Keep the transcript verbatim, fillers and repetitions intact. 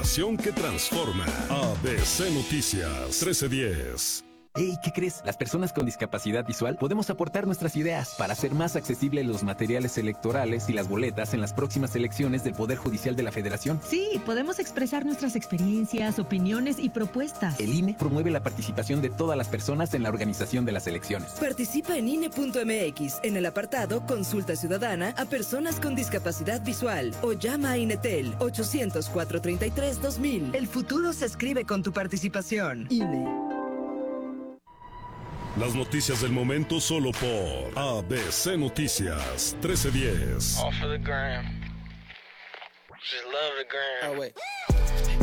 información que transforma. A B C Noticias trece diez. Hey, ¿qué crees? Las personas con discapacidad visual podemos aportar nuestras ideas para hacer más accesibles los materiales electorales y las boletas en las próximas elecciones del Poder Judicial de la Federación. Sí, podemos expresar nuestras experiencias, opiniones y propuestas. El I N E promueve la participación de todas las personas en la organización de las elecciones. Participa en I N E punto M X en el apartado Consulta Ciudadana a personas con discapacidad visual o llama a INETEL ochocientos, cuatrocientos treinta y tres, dos mil. El futuro se escribe con tu participación. I N E. Las noticias del momento solo por A B C Noticias trece diez. All for the gram. Just love the gram. Oh, wait.